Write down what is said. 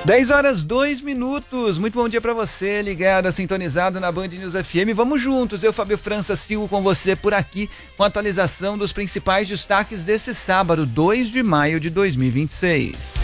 10h02. Muito bom dia pra você, ligado, sintonizado na Band News FM. Vamos juntos, eu, Fábio França, sigo com você por aqui com a atualização dos principais destaques desse sábado, 2 de maio de 2026.